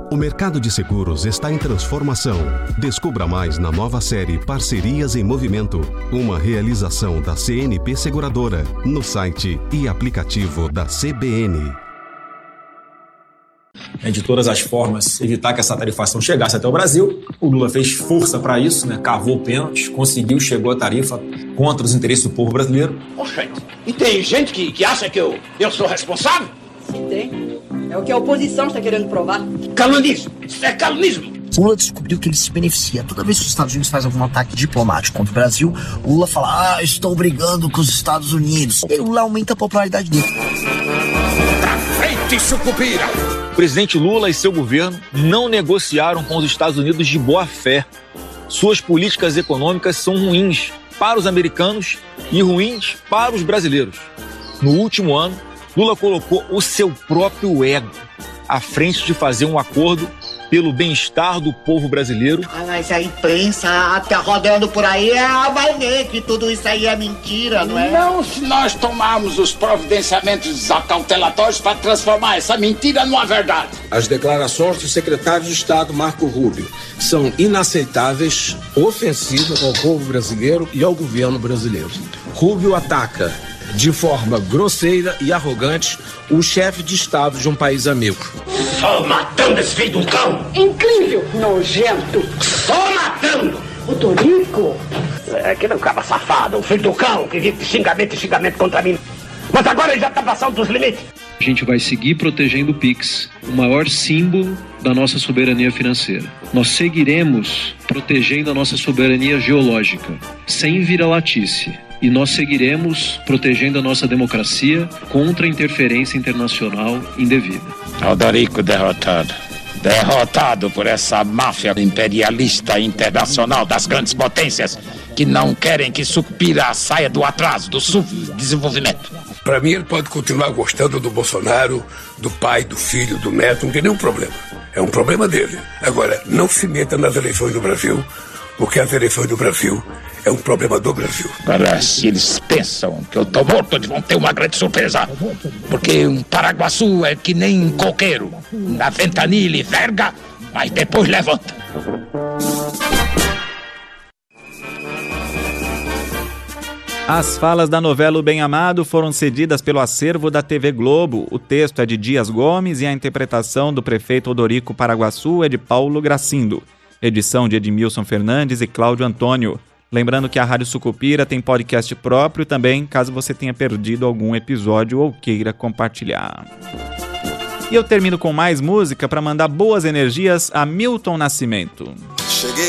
O mercado de seguros está em transformação. Descubra mais na nova série Parcerias em Movimento, uma realização da CNP Seguradora, no site e aplicativo da CBN. De todas as formas, evitar que essa tarifação chegasse até o Brasil. O Lula fez força para isso, cavou pênaltis, conseguiu, chegou a tarifa contra os interesses do povo brasileiro. Poxa, e tem gente que acha que eu sou responsável? Sim, tem. É o que a oposição está querendo provar. Calunismo. Isso é calunismo. O Lula descobriu que ele se beneficia. Toda vez que os Estados Unidos fazem algum ataque diplomático contra o Brasil, o Lula fala, estou brigando com os Estados Unidos. E o Lula aumenta a popularidade dele. Pra frente, sucupira! O presidente Lula e seu governo não negociaram com os Estados Unidos de boa fé. Suas políticas econômicas são ruins para os americanos e ruins para os brasileiros. No último ano, Lula colocou o seu próprio ego à frente de fazer um acordo pelo bem-estar do povo brasileiro. Mas a imprensa tá rodando por aí, vai ver que tudo isso aí é mentira, não é? Não, se nós tomarmos os providenciamentos acautelatórios para transformar essa mentira numa verdade. As declarações do secretário de Estado, Marco Rubio, são inaceitáveis, ofensivas ao povo brasileiro e ao governo brasileiro. Rubio ataca de forma grosseira e arrogante o chefe de Estado de um país amigo. Só matando esse filho de um cão! Incrível! Nojento! Só matando! O Dorico! Aquele é um cara safado, um filho do cão que vive de xingamento e xingamento contra mim. Mas agora ele já está passando dos limites. A gente vai seguir protegendo o Pix, o maior símbolo da nossa soberania financeira. Nós seguiremos protegendo a nossa soberania geológica, sem vira-latice. E nós seguiremos protegendo a nossa democracia contra a interferência internacional indevida. Odorico derrotado. Derrotado por essa máfia imperialista internacional das grandes potências que não querem que Sucupira saia do atraso, do subdesenvolvimento. Para mim, ele pode continuar gostando do Bolsonaro, do pai, do filho, do neto, não tem nenhum problema. É um problema dele. Agora, não se meta nas eleições do Brasil, porque as eleições do Brasil é um problema do Brasil. Agora, se eles pensam que eu tô morto, eles vão ter uma grande surpresa. Porque um Paraguaçu é que nem um coqueiro. Na ventania ele verga, mas depois levanta. As falas da novela O Bem Amado foram cedidas pelo acervo da TV Globo. O texto é de Dias Gomes e a interpretação do prefeito Odorico Paraguaçu é de Paulo Gracindo. Edição de Edmilson Fernandes e Cláudio Antônio. Lembrando que a Rádio Sucupira tem podcast próprio também, caso você tenha perdido algum episódio ou queira compartilhar. E eu termino com mais música para mandar boas energias a Milton Nascimento. Cheguei